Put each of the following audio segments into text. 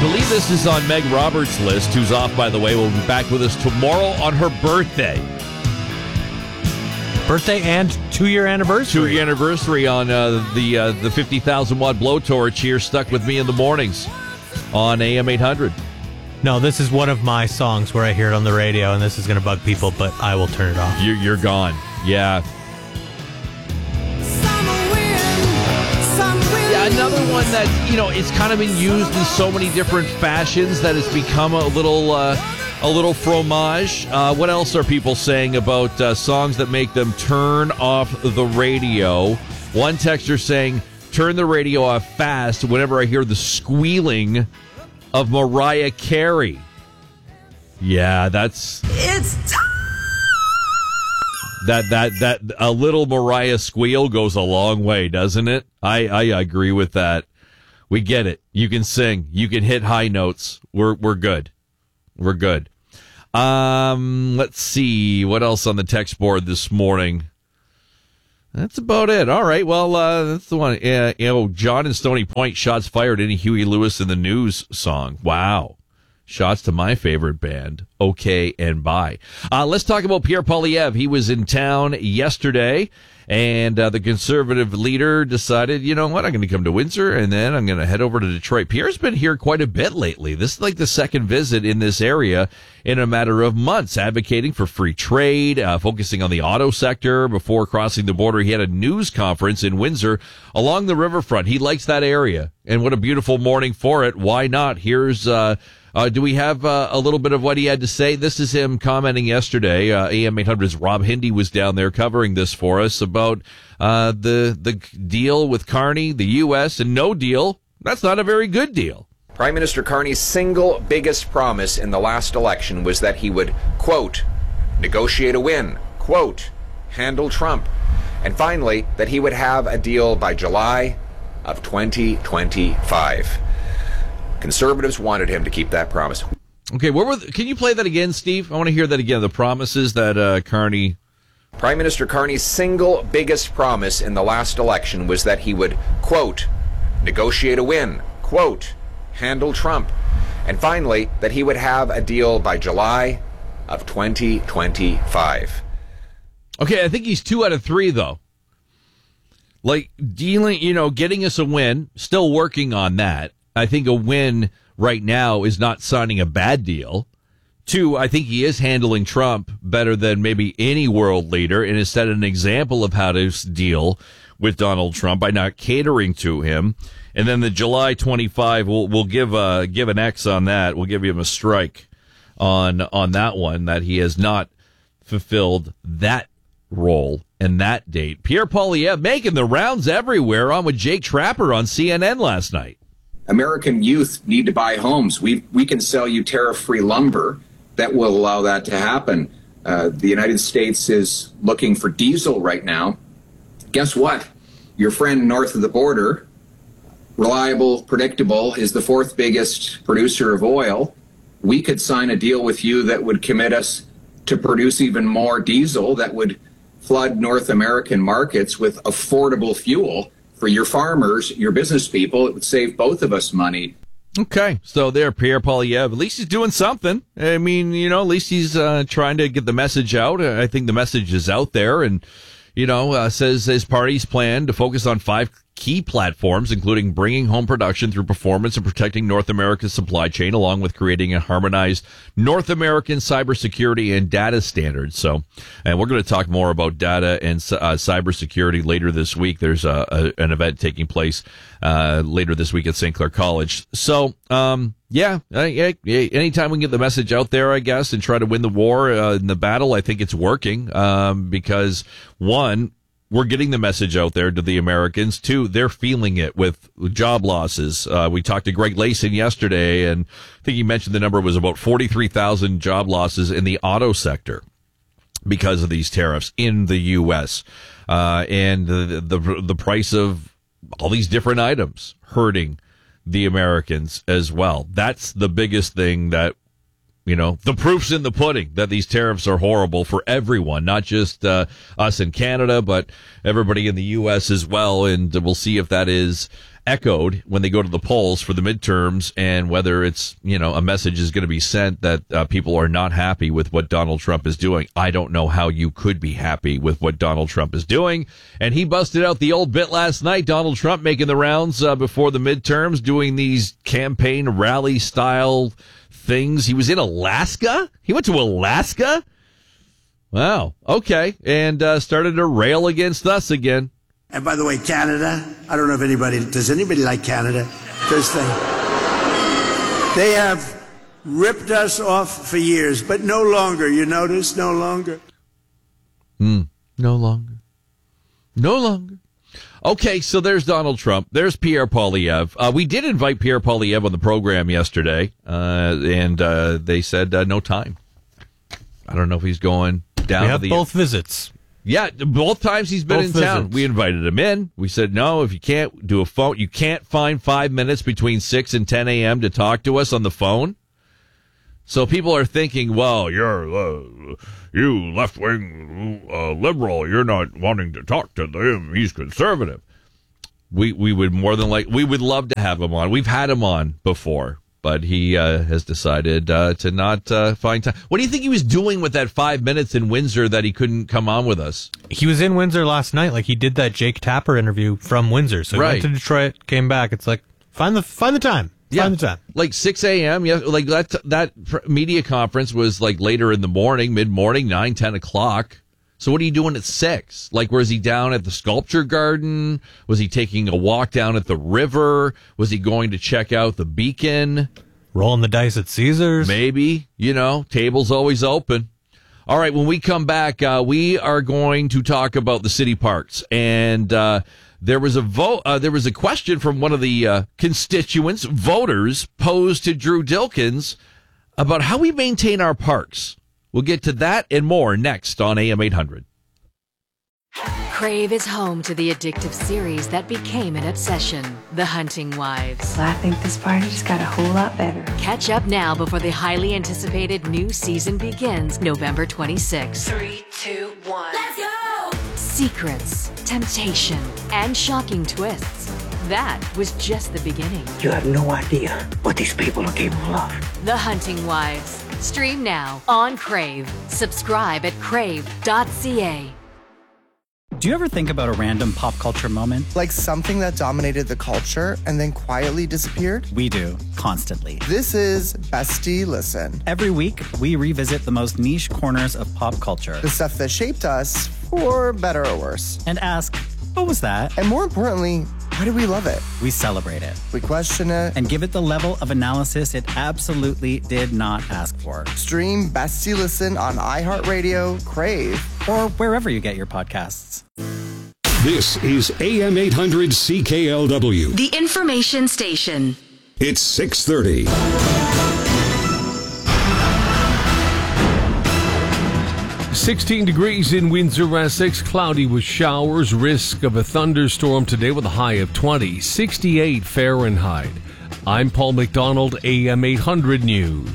believe this is on Meg Roberts' list, who's off, by the way. Will be back with us tomorrow on her birthday. Birthday and 2-year anniversary. 2-year anniversary on the 50,000 watt blowtorch here, stuck with me in the mornings on AM 800. No, this is one of my songs where I hear it on the radio, and this is going to bug people, but I will turn it off. You're gone. Yeah. Yeah, another one that, you know, it's kind of been used in so many different fashions that it's become a little fromage. What else are people saying about songs that make them turn off the radio? One texter saying, turn the radio off fast whenever I hear the squealing of Mariah Carey. Yeah, that's... It's time! That a little Mariah squeal goes a long way, doesn't it? I agree with that. We get it. You can sing. You can hit high notes. We're good. We're good. Let's see. What else on the text board this morning? That's about it. All right. Well, that's the one. John and Stony Point, shots fired. Any Huey Lewis in the News song. Wow. Shots to my favorite band, OK and Bye. Let's talk about Pierre Poilievre. He was in town yesterday, and the conservative leader decided, you know what, I'm going to come to Windsor, and then I'm going to head over to Detroit. Pierre's been here quite a bit lately. This is like the second visit in this area in a matter of months, advocating for free trade, focusing on the auto sector. Before crossing the border, he had a news conference in Windsor along the riverfront. He likes that area, and what a beautiful morning for it. Why not? Here's... do we have a little bit of what he had to say? This is him commenting yesterday. AM 800's Rob Hindy was down there covering this for us about the deal with Carney, the U.S., and no deal. That's not a very good deal. Prime Minister Carney's single biggest promise in the last election was that he would, quote, negotiate a win, quote, handle Trump, and finally, that he would have a deal by July of 2025. Conservatives wanted him to keep that promise. Okay, can you play that again, Steve? I want to hear that again. The promises that Carney... Prime Minister Carney's single biggest promise in the last election was that he would, quote, negotiate a win, quote, handle Trump, and finally, that he would have a deal by July of 2025. Okay, I think he's 2 out of 3, though. Like, getting us a win, still working on that. I think a win right now is not signing a bad deal. 2, I think he is handling Trump better than maybe any world leader and has set an example of how to deal with Donald Trump by not catering to him. And then the July 25, we'll give an X on that. We'll give him a strike on that one, that he has not fulfilled that role and that date. Pierre Poilievre making the rounds everywhere, on with Jake Trapper on CNN last night. American youth need to buy homes. We can sell you tariff-free lumber that will allow that to happen. The United States is looking for diesel right now. Guess what? Your friend north of the border, reliable, predictable, is the 4th biggest producer of oil. We could sign a deal with you that would commit us to produce even more diesel that would flood North American markets with affordable fuel. For your farmers, your business people, it would save both of us money. Okay, so there, Pierre Poilievre. At least he's doing something. I mean, at least he's trying to get the message out. I think the message is out there, and, says his party's plan to focus on 5 key platforms, including bringing home production through performance and protecting North America's supply chain, along with creating a harmonized North American cybersecurity and data standards. And we're going to talk more about data and cybersecurity later this week. There's an event taking place later this week at St. Clair College. Anytime we can get the message out there, I guess, and try to win the war in the battle, I think it's working because, one, we're getting the message out there to the Americans. 2, they're feeling it with job losses. We talked to Greg Layson yesterday, and I think he mentioned the number was about 43,000 job losses in the auto sector because of these tariffs in the U.S. And the price of all these different items hurting the Americans as well. That's the biggest thing that You know, the proof's in the pudding that these tariffs are horrible for everyone, not just us in Canada, but everybody in the U.S. as well. And we'll see if that is echoed when they go to the polls for the midterms, and whether it's, you know, a message is going to be sent that people are not happy with what Donald Trump is doing. I don't know how you could be happy with what Donald Trump is doing. And he busted out the old bit last night, Donald Trump making the rounds before the midterms, doing these campaign rally style things. He was in Alaska. He went to Alaska. Wow. Okay. And started to rail against us again. And by the way, Canada, I don't know if does anybody like Canada? Because they have ripped us off for years, but no longer, you notice, no longer. No longer. No longer. Okay, so there's Donald Trump. There's Pierre Poilievre. We did invite Pierre Poilievre on the program yesterday, and they said no time. I don't know if he's going down we to have the... both visits. Yeah, both times he's been Both in town. visits. We invited him in. We said, no, if you can't do a phone, you can't find 5 minutes between 6 and 10 a.m. to talk to us on the phone. So people are thinking, well, you're you left-wing liberal. You're not wanting to talk to him. He's conservative. We would we would love to have him on. We've had him on before, but he has decided to not find time. What do you think he was doing with that 5 minutes in Windsor that he couldn't come on with us? He was in Windsor last night. Like, he did that Jake Tapper interview from Windsor. So he went to Detroit, came back. It's like, find the time. Find the time. Like 6 a.m. Yeah, like that media conference was like later in the morning, mid-morning, 9, 10 o'clock. So what are you doing at 6? Like, was he down at the sculpture garden? Was he taking a walk down at the river? Was he going to check out the Beacon? Rolling the dice at Caesars. Maybe, you know, table's always open. All right, when we come back, we are going to talk about the city parks. And there was a question from one of the constituents, voters, posed to Drew Dilkens about how we maintain our parks. We'll get to that and more next on AM 800. Crave is home to the addictive series that became an obsession, The Hunting Wives. I think this party just got a whole lot better. Catch up now before the highly anticipated new season begins November 26th. 3, 2, 1. Let's go! Secrets, temptation, and shocking twists. That was just the beginning. You have no idea what these people are capable of. The Hunting Wives. Stream now on Crave. Subscribe at crave.ca. Do you ever think about a random pop culture moment? Like something that dominated the culture and then quietly disappeared? We do, constantly. This is Bestie Listen. Every week, we revisit the most niche corners of pop culture. The stuff that shaped us, for better or worse. And ask, what was that? And more importantly, why do we love it? We celebrate it. We question it. And give it the level of analysis it absolutely did not ask for. Stream Bestie Listen on iHeartRadio, Crave, or wherever you get your podcasts. This is AM 800 CKLW. The information station. It's 6:30. 16 degrees in Windsor, Essex. Cloudy with showers. Risk of a thunderstorm today with a high of 20. 68 Fahrenheit. I'm Paul McDonald, AM 800 News.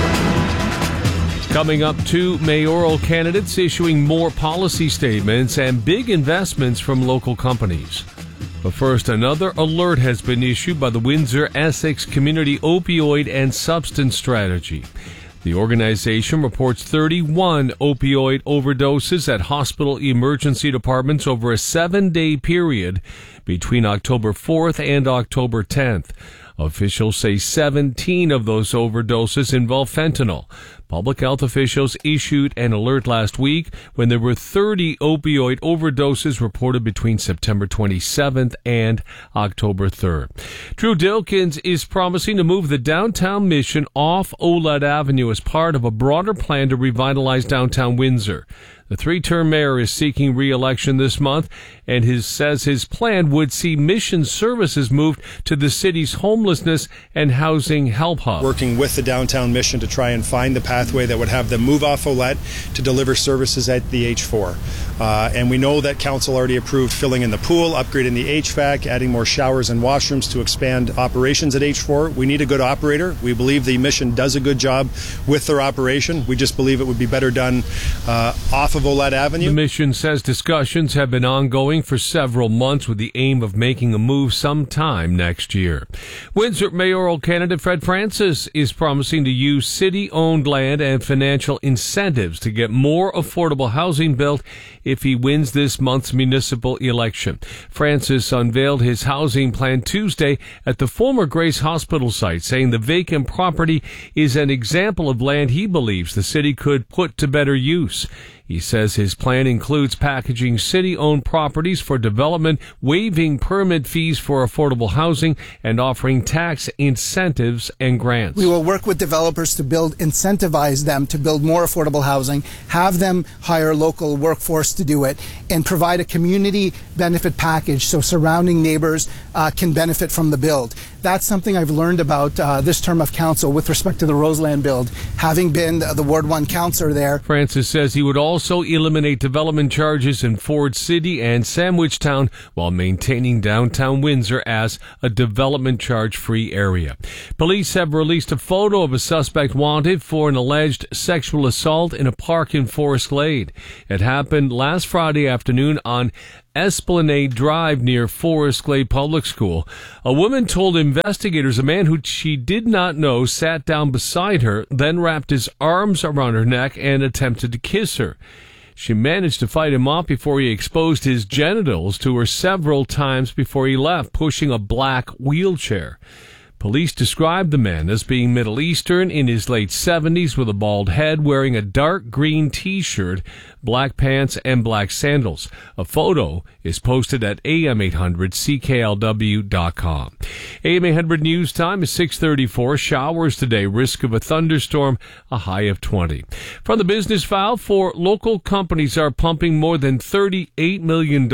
Coming up, 2 mayoral candidates issuing more policy statements and big investments from local companies. But first, another alert has been issued by the Windsor Essex Community Opioid and Substance Strategy. The organization reports 31 opioid overdoses at hospital emergency departments over a 7-day period between October 4th and October 10th. Officials say 17 of those overdoses involve fentanyl. Public health officials issued an alert last week when there were 30 opioid overdoses reported between September 27th and October 3rd. Drew Dilkens is promising to move the downtown Mission off Olad Avenue as part of a broader plan to revitalize downtown Windsor. The 3-term mayor is seeking re-election this month and says his plan would see Mission services moved to the city's homelessness and housing help hub. Working with the downtown Mission to try and find the path pathway that would have them move off Olette to deliver services at the H4. And we know that council already approved filling in the pool, upgrading the HVAC, adding more showers and washrooms to expand operations at H4. We need a good operator. We believe the mission does a good job with their operation. We just believe it would be better done off of Olette Avenue. The mission says discussions have been ongoing for several months with the aim of making a move sometime next year. Windsor mayoral candidate Fred Francis is promising to use city-owned land and financial incentives to get more affordable housing built if he wins this month's municipal election. Francis unveiled his housing plan Tuesday at the former Grace Hospital site, saying the vacant property is an example of land he believes the city could put to better use. He says his plan includes packaging city-owned properties for development, waiving permit fees for affordable housing, and offering tax incentives and grants. We will work with developers to incentivize them to build more affordable housing, have them hire local workforce to do it, and provide a community benefit package so surrounding neighbors can benefit from the build. That's something I've learned about this term of council with respect to the Roseland build, having been the Ward 1 councillor there. Francis says he would also eliminate development charges in Ford City and Sandwich Town while maintaining downtown Windsor as a development charge-free area. Police have released a photo of a suspect wanted for an alleged sexual assault in a park in Forest Glade. It happened last Friday afternoon on Esplanade Drive near Forest Glade Public School. A woman told investigators a man who she did not know sat down beside her, then wrapped his arms around her neck and attempted to kiss her. She managed to fight him off before he exposed his genitals to her several times before he left, pushing a black wheelchair. Police described the man as being Middle Eastern, in his late 70s, with a bald head, wearing a dark green T-shirt, black pants, and black sandals. A photo is posted at am800cklw.com. AM 800 News Time is 6:34. Showers today. Risk of a thunderstorm. A high of 20. From the business file, 4 local companies are pumping more than $38 million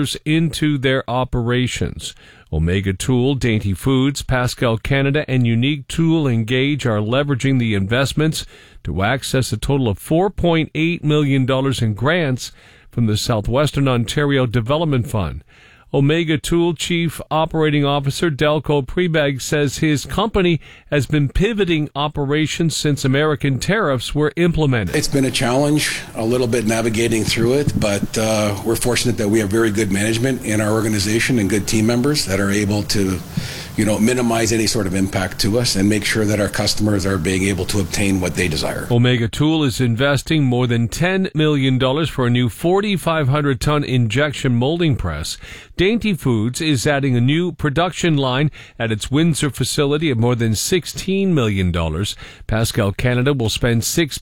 into their operations. Omega Tool, Dainty Foods, Pascal Canada, and Unique Tool Engage are leveraging the investments to access a total of $4.8 million in grants from the Southwestern Ontario Development Fund. Omega Tool Chief Operating Officer Delco Prebag says his company has been pivoting operations since American tariffs were implemented. It's been a challenge, a little bit navigating through it, but we're fortunate that we have very good management in our organization and good team members that are able to, minimize any sort of impact to us and make sure that our customers are being able to obtain what they desire. Omega Tool is investing more than $10 million for a new 4,500-ton injection molding press. Dainty Foods is adding a new production line at its Windsor facility of more than $16 million. Pascal Canada will spend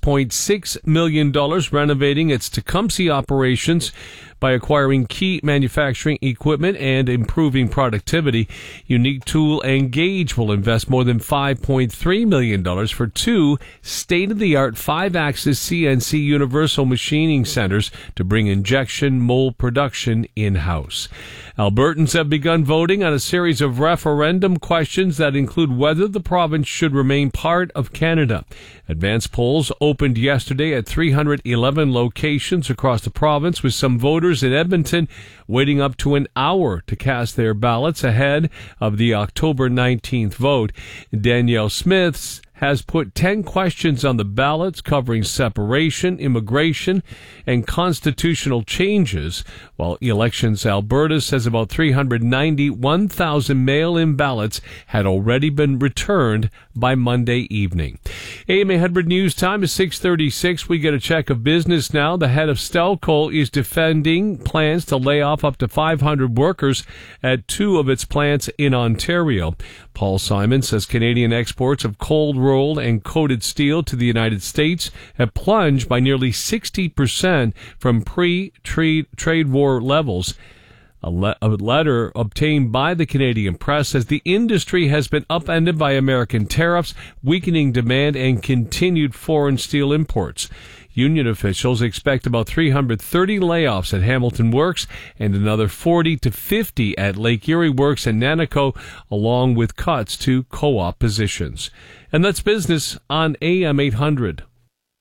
$6.6 million renovating its Tecumseh operations by acquiring key manufacturing equipment and improving productivity. Unique Tool Engage will invest more than $5.3 million for 2 state-of-the-art 5-axis CNC universal machining centers to bring injection mold production in-house. Albertans have begun voting on a series of referendum questions that include whether the province should remain part of Canada. Advanced polls opened yesterday at 311 locations across the province, with some voters in Edmonton waiting up to an hour to cast their ballots ahead of the October 19th vote. Danielle Smith has put 10 questions on the ballots covering separation, immigration, and constitutional changes, while Elections Alberta says about 391,000 mail-in ballots had already been returned by Monday evening. AM 800 News Time is 6:36. We get a check of business now. The head of Stelco is defending plans to lay off up to 500 workers at 2 of its plants in Ontario. Paul Simon says Canadian exports of cold rolled and coated steel to the United States have plunged by nearly 60% from pre-trade war levels. A letter obtained by the Canadian press says the industry has been upended by American tariffs, weakening demand, and continued foreign steel imports. Union officials expect about 330 layoffs at Hamilton Works and another 40 to 50 at Lake Erie Works and Nanaco, along with cuts to co-op positions. And that's business on AM 800.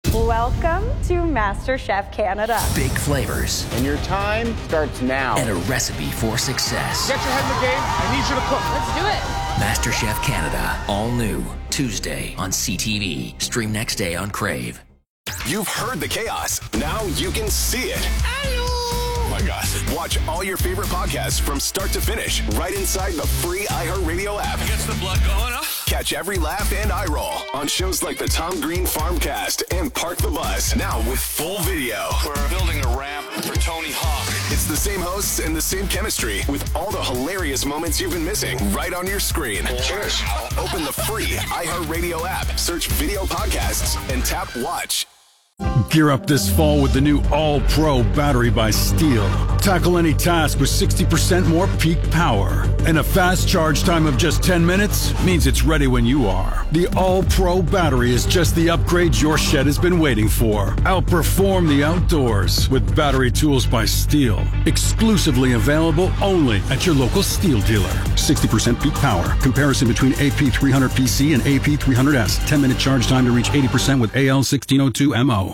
Welcome to MasterChef Canada. Big flavors. And your time starts now. And a recipe for success. Get your head in the game. I need you to cook. Let's do it. MasterChef Canada. All new. Tuesday on CTV. Stream next day on Crave. You've heard the chaos. Now you can see it. Oh my gosh. Watch all your favorite podcasts from start to finish right inside the free iHeartRadio app. Gets the blood going, huh? Catch every laugh and eye roll on shows like the Tom Green Farmcast and Park the Bus. Now with full video. We're building a ramp for Tony Hawk. It's the same hosts and the same chemistry with all the hilarious moments you've been missing right on your screen. Cheers. Open the free iHeartRadio app, search video podcasts, and tap watch. Gear up this fall with the new All-Pro battery by Steel. Tackle any task with 60% more peak power. And a fast charge time of just 10 minutes means it's ready when you are. The All-Pro battery is just the upgrade your shed has been waiting for. Outperform the outdoors with battery tools by Steel. Exclusively available only at your local Steel dealer. 60% peak power. Comparison between AP300PC and AP300S. 10-minute charge time to reach 80% with AL1602MO.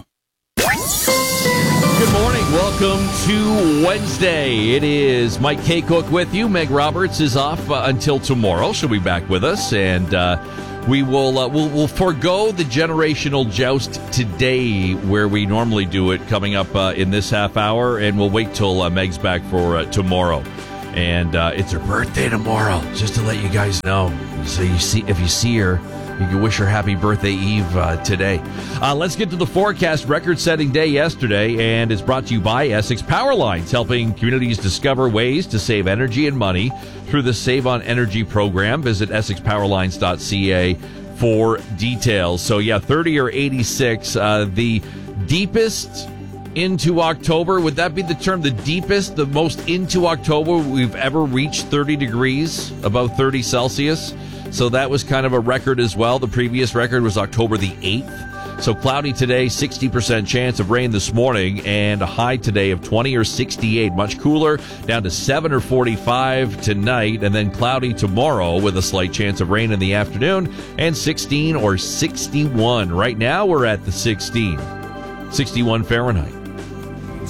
Good morning. Welcome to Wednesday. It is Mike K. Cook with you. Meg Roberts is off until tomorrow. She'll be back with us, and we will we'll forego the generational joust today, where we normally do it, coming up in this half hour, and we'll wait till Meg's back for tomorrow. And it's her birthday tomorrow, just to let you guys know. So if you see her, you can wish her happy birthday eve today. Let's get to the forecast. Record-setting day yesterday, and it's brought to you by Essex Power Lines, helping communities discover ways to save energy and money through the Save on Energy program. Visit essexpowerlines.ca for details. So, 30 or 86. The deepest into October, would that be the term? The deepest, the most into October we've ever reached 30 degrees, above 30 Celsius. So that was kind of a record as well. The previous record was October the 8th. So cloudy today, 60% chance of rain this morning, and a high today of 20 or 68. Much cooler, down to 7 or 45 tonight, and then cloudy tomorrow with a slight chance of rain in the afternoon, and 16 or 61. Right now we're at the 61 Fahrenheit.